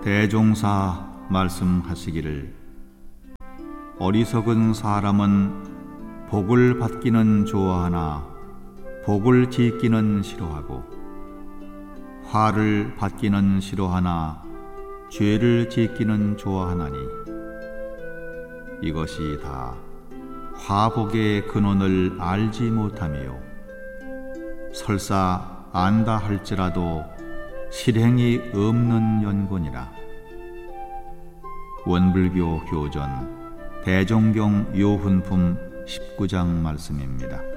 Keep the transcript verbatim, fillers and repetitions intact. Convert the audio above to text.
대종사 말씀하시기를 어리석은 사람은 복을 받기는 좋아하나 복을 짓기는 싫어하고 화를 받기는 싫어하나 죄를 짓기는 좋아하나니 이것이 다 화복의 근원을 알지 못하며 설사 안다 할지라도 실행이 없는 연곤이라. 원불교 교전 대종경 요훈품 십구 장 말씀입니다.